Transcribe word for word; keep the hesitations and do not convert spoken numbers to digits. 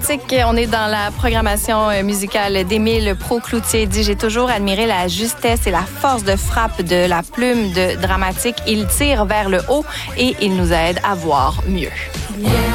On est dans la programmation musicale d'Émile Pros-Cloutier. Dit, j'ai toujours admiré la justesse et la force de frappe de la plume de Dramatique. Il tire vers le haut et il nous aide à voir mieux.